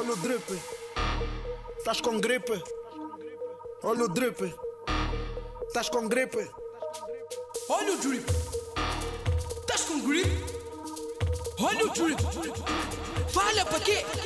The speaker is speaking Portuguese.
Olha o drip, estás com gripe. Olha o drip, estás com gripe. Olha o drip, estás com gripe? Olha o drip, falha para quê?